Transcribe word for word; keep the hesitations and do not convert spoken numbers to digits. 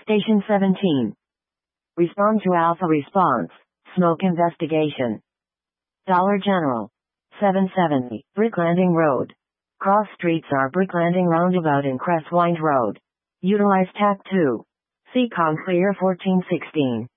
Station seventeen. Respond to Alpha Response. Smoke investigation. Dollar General. seven seventy. Brick Landing Road. Cross streets are Brick Landing Roundabout and Crestwind Road. Utilize T A C two. C COM Clear fourteen sixteen.